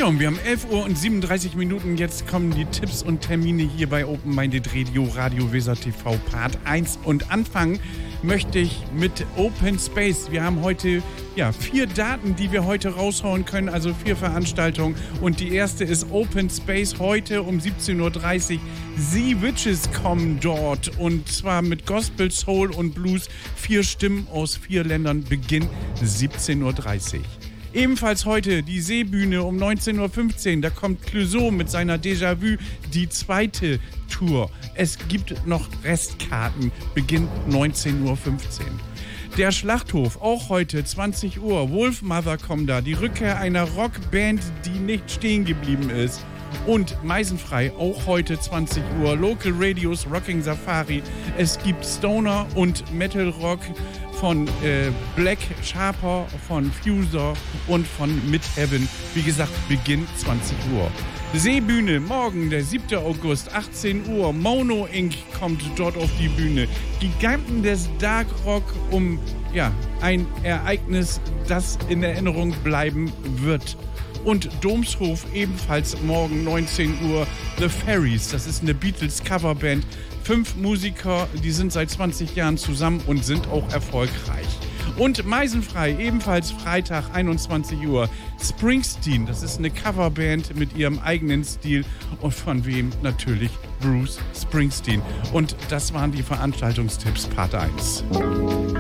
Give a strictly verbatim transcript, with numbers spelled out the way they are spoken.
und wir haben elf Uhr und siebenunddreißig Minuten. Jetzt kommen die Tipps und Termine hier bei Open Minded Radio, Radio Weser T V Part eins. Und anfangen möchte ich mit Open Space. Wir haben heute ja, vier Daten, die wir heute raushauen können, also vier Veranstaltungen. Und die erste ist Open Space heute um siebzehn Uhr dreißig. The Witches kommen dort und zwar mit Gospel, Soul und Blues. Vier Stimmen aus vier Ländern, Beginn siebzehn Uhr dreißig. Ebenfalls heute die Seebühne um neunzehn Uhr fünfzehn. Da kommt Clouseau mit seiner Déjà-vu, die zweite Tour. Es gibt noch Restkarten, beginnt neunzehn Uhr fünfzehn. Der Schlachthof, auch heute zwanzig Uhr. Wolfmother kommen da, die Rückkehr einer Rockband, die nicht stehen geblieben ist. Und Meisenfrei, auch heute zwanzig Uhr. Local Radios, Rocking Safari. Es gibt Stoner und Metal Rock von äh, Black Sharper, von Fuser und von Midheaven. Wie gesagt, Beginn zwanzig Uhr. Seebühne, morgen, der siebten August, achtzehn Uhr. Mono Incorporated kommt dort auf die Bühne. Giganten des Dark Rock, um ja, ein Ereignis, das in Erinnerung bleiben wird. Und Domshof ebenfalls morgen neunzehn Uhr. The Fairies, das ist eine Beatles-Coverband. Fünf Musiker, die sind seit zwanzig Jahren zusammen und sind auch erfolgreich. Und Meisenfrei, ebenfalls Freitag, einundzwanzig Uhr. Springsteen, das ist eine Coverband mit ihrem eigenen Stil. Und von wem? Natürlich Bruce Springsteen. Und das waren die Veranstaltungstipps Part eins.